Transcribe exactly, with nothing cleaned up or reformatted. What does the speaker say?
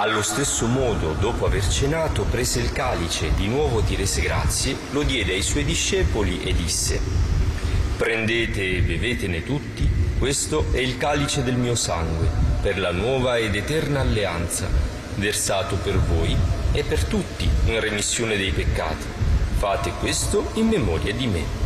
Allo stesso modo, dopo aver cenato, prese il calice, di nuovo ti rese grazie, lo diede ai suoi discepoli e disse: prendete e bevetene tutti, questo è il calice del mio sangue, per la nuova ed eterna alleanza, versato per voi e per tutti in remissione dei peccati. Fate questo in memoria di me.